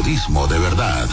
periodismo de verdad.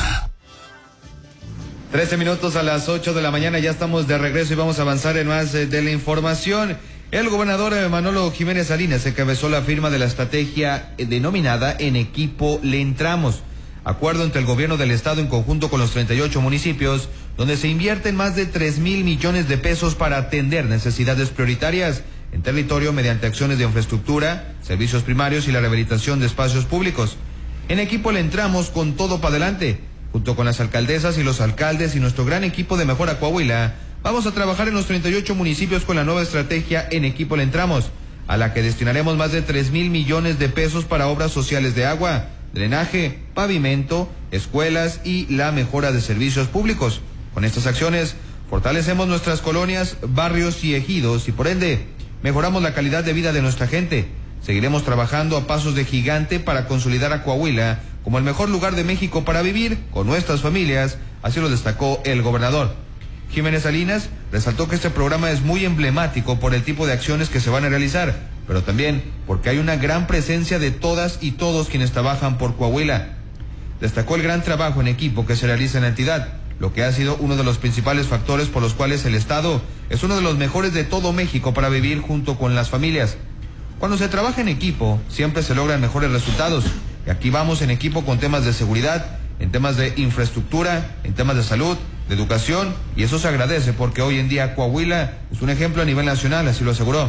13 minutos a las 8 de la mañana, ya estamos de regreso y vamos a avanzar en más de la información. El gobernador Manolo Jiménez Salinas encabezó la firma de la estrategia denominada En Equipo Le Entramos, acuerdo entre el gobierno del estado en conjunto con los 38 municipios, donde se invierten más de 3,000 millones de pesos para atender necesidades prioritarias en territorio mediante acciones de infraestructura, servicios primarios y la rehabilitación de espacios públicos. En Equipo Le Entramos con todo para adelante. Junto con las alcaldesas y los alcaldes y nuestro gran equipo de Mejora Coahuila, vamos a trabajar en los 38 municipios con la nueva estrategia En Equipo Le Entramos, a la que destinaremos más de 3,000 millones de pesos para obras sociales de agua, drenaje, pavimento, escuelas y la mejora de servicios públicos. Con estas acciones, fortalecemos nuestras colonias, barrios y ejidos y por ende, mejoramos la calidad de vida de nuestra gente. Seguiremos trabajando a pasos de gigante para consolidar a Coahuila como el mejor lugar de México para vivir con nuestras familias, así lo destacó el gobernador. Jiménez Salinas resaltó que este programa es muy emblemático por el tipo de acciones que se van a realizar, pero también porque hay una gran presencia de todas y todos quienes trabajan por Coahuila. Destacó el gran trabajo en equipo que se realiza en la entidad, lo que ha sido uno de los principales factores por los cuales el Estado es uno de los mejores de todo México para vivir junto con las familias. Cuando se trabaja en equipo, siempre se logran mejores resultados. Y aquí vamos en equipo con temas de seguridad, en temas de infraestructura, en temas de salud, de educación, y eso se agradece porque hoy en día Coahuila es un ejemplo a nivel nacional, así lo aseguró.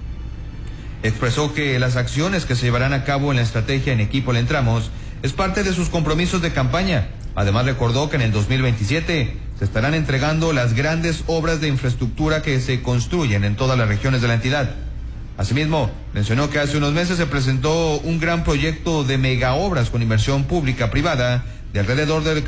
Expresó que las acciones que se llevarán a cabo en la estrategia En Equipo Le Entramos es parte de sus compromisos de campaña. Además recordó que en el 2027 se estarán entregando las grandes obras de infraestructura que se construyen en todas las regiones de la entidad. Asimismo, mencionó que hace unos meses se presentó un gran proyecto de megaobras con inversión pública privada de alrededor de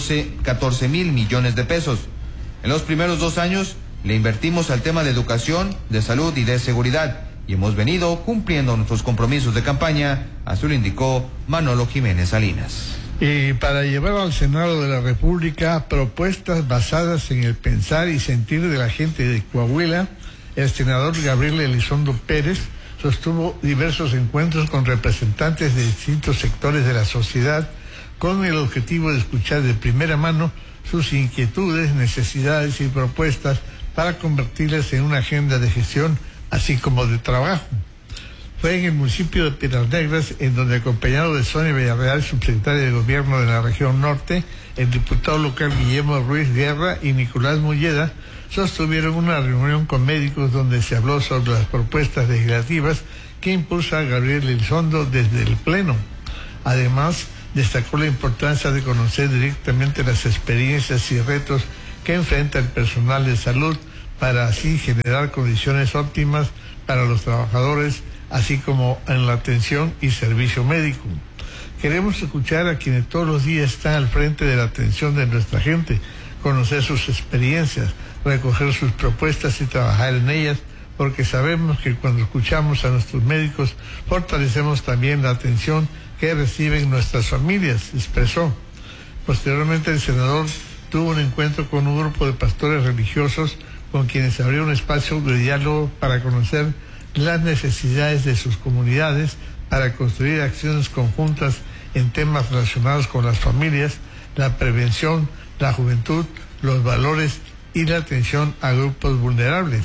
14,000 millones de pesos. En los primeros 2 años le invertimos al tema de educación, de salud y de seguridad y hemos venido cumpliendo nuestros compromisos de campaña, así lo indicó Manolo Jiménez Salinas. Y para llevar al Senado de la República propuestas basadas en el pensar y sentir de la gente de Coahuila, el senador Gabriel Elizondo Pérez sostuvo diversos encuentros con representantes de distintos sectores de la sociedad con el objetivo de escuchar de primera mano sus inquietudes, necesidades y propuestas para convertirlas en una agenda de gestión, así como de trabajo. Fue en el municipio de Piedras Negras, en donde acompañado de Sonia Villarreal, subsecretaria de Gobierno de la región norte, el diputado local Guillermo Ruiz Guerra y Nicolás Mulleda, sostuvieron una reunión con médicos donde se habló sobre las propuestas legislativas que impulsa Gabriel Elizondo desde el Pleno. Además, destacó la importancia de conocer directamente las experiencias y retos que enfrenta el personal de salud para así generar condiciones óptimas para los trabajadores, así como en la atención y servicio médico. Queremos escuchar a quienes todos los días están al frente de la atención de nuestra gente, conocer sus experiencias, recoger sus propuestas y trabajar en ellas, porque sabemos que cuando escuchamos a nuestros médicos, fortalecemos también la atención que reciben nuestras familias, expresó. Posteriormente, el senador tuvo un encuentro con un grupo de pastores religiosos con quienes abrió un espacio de diálogo para conocer las necesidades de sus comunidades, para construir acciones conjuntas en temas relacionados con las familias, la prevención, la juventud, los valores y la atención a grupos vulnerables.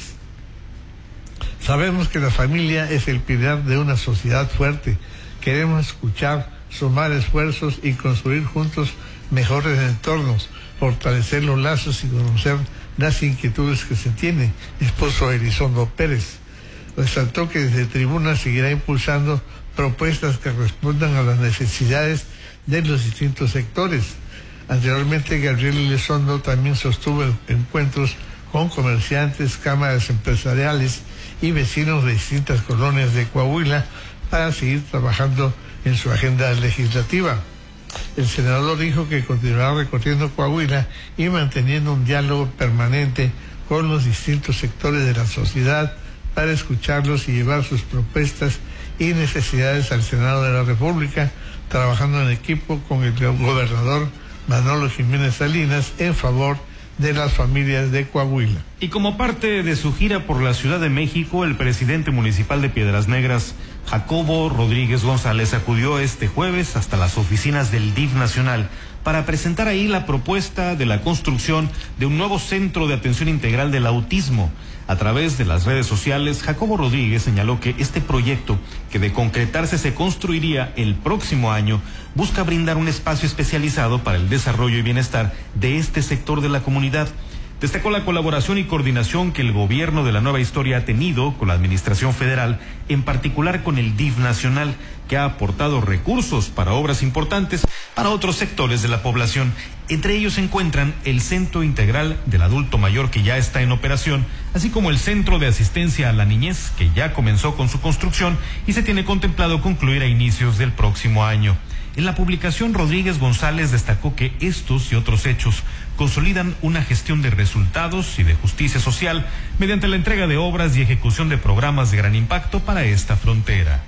Sabemos que la familia es el pilar de una sociedad fuerte. Queremos escuchar, sumar esfuerzos y construir juntos mejores entornos, fortalecer los lazos y conocer las inquietudes que se tienen, expuso Elizondo Pérez. Resaltó que desde tribuna seguirá impulsando propuestas que respondan a las necesidades de los distintos sectores. Anteriormente, Gabriel Elizondo también sostuvo encuentros con comerciantes, cámaras empresariales y vecinos de distintas colonias de Coahuila para seguir trabajando en su agenda legislativa. El senador dijo que continuará recorriendo Coahuila y manteniendo un diálogo permanente con los distintos sectores de la sociedad para escucharlos y llevar sus propuestas y necesidades al Senado de la República, trabajando en equipo con el gobernador Manolo Jiménez Salinas en favor de las familias de Coahuila. Y como parte de su gira por la Ciudad de México, el presidente municipal de Piedras Negras, Jacobo Rodríguez González acudió este jueves hasta las oficinas del DIF nacional para presentar ahí la propuesta de la construcción de un nuevo centro de atención integral del autismo. A través de las redes sociales, Jacobo Rodríguez señaló que este proyecto, que de concretarse se construiría el próximo año, busca brindar un espacio especializado para el desarrollo y bienestar de este sector de la comunidad. Destacó la colaboración y coordinación que el gobierno de la Nueva Historia ha tenido con la administración federal, en particular con el DIF nacional, que ha aportado recursos para obras importantes para otros sectores de la población. Entre ellos se encuentran el Centro Integral del Adulto Mayor, que ya está en operación, así como el Centro de Asistencia a la Niñez, que ya comenzó con su construcción y se tiene contemplado concluir a inicios del próximo año. En la publicación, Rodríguez González destacó que estos y otros hechos consolidan una gestión de resultados y de justicia social mediante la entrega de obras y ejecución de programas de gran impacto para esta frontera.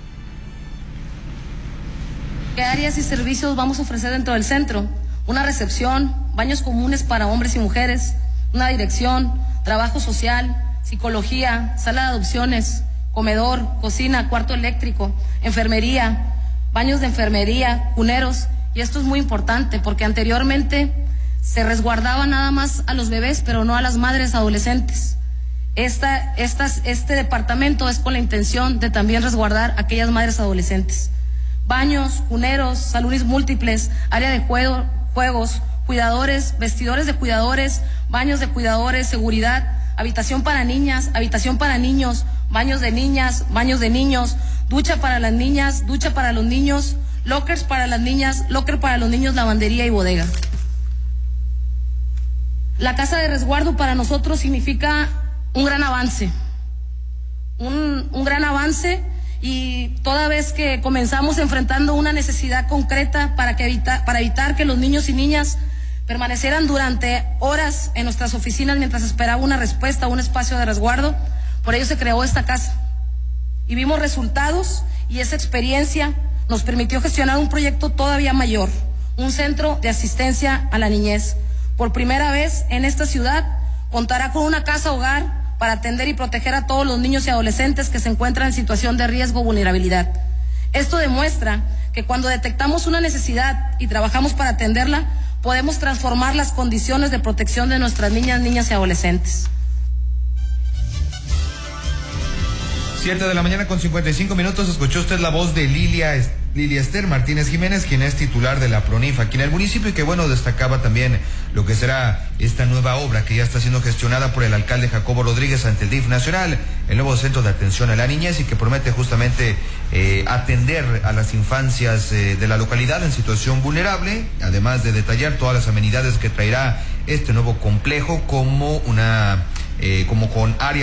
¿Qué áreas y servicios vamos a ofrecer dentro del centro? Una recepción, baños comunes para hombres y mujeres, una dirección, trabajo social, psicología, sala de adopciones, comedor, cocina, cuarto eléctrico, enfermería, baños de enfermería, cuneros, y esto es muy importante porque anteriormente se resguardaba nada más a los bebés, pero no a las madres adolescentes. Este departamento es con la intención de también resguardar a aquellas madres adolescentes. Baños, cuneros, salones múltiples, área de juegos, cuidadores, vestidores de cuidadores, baños de cuidadores, seguridad, habitación para niñas, habitación para niños, baños de niñas, baños de niños, ducha para las niñas, ducha para los niños, lockers para las niñas, locker para los niños, lavandería y bodega. La casa de resguardo para nosotros significa un gran avance, un gran avance, y toda vez que comenzamos enfrentando una necesidad concreta para evitar que los niños y niñas permanecieran durante horas en nuestras oficinas mientras esperaba una respuesta, un espacio de resguardo, por ello se creó esta casa. Y vimos resultados, y esa experiencia nos permitió gestionar un proyecto todavía mayor, un centro de asistencia a la niñez. Por primera vez en esta ciudad contará con una casa hogar para atender y proteger a todos los niños y adolescentes que se encuentran en situación de riesgo o vulnerabilidad. Esto demuestra que cuando detectamos una necesidad y trabajamos para atenderla, podemos transformar las condiciones de protección de nuestras niñas y adolescentes. 7:55 a.m. Escuchó usted la voz de Lilia Esther Martínez Jiménez, quien es titular de la PRONIF aquí en el municipio, y que bueno, destacaba también lo que será esta nueva obra que ya está siendo gestionada por el alcalde Jacobo Rodríguez ante el DIF nacional, el nuevo centro de atención a la niñez, y que promete justamente atender a las infancias de la localidad en situación vulnerable, además de detallar todas las amenidades que traerá este nuevo complejo como con área